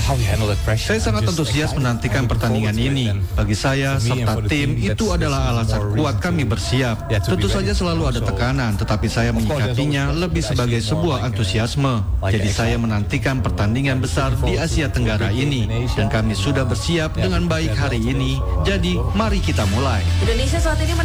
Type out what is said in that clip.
Saya sangat antusias menantikan pertandingan ini. Bagi saya, serta tim, itu adalah alasan kuat kami bersiap. Tentu saja selalu ada tekanan, tetapi saya menyikapinya lebih sebagai sebuah antusiasme. Jadi saya menantikan pertandingan besar di Asia Tenggara ini. Dan kami sudah bersiap dengan baik hari ini. Jadi, mari kita mulai. Indonesia saat ini